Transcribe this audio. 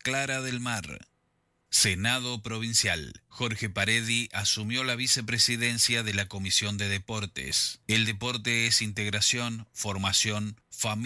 Clara del Mar. Senado Provincial. Jorge Paredi asumió la vicepresidencia de la Comisión de Deportes. El deporte es integración, formación, familia.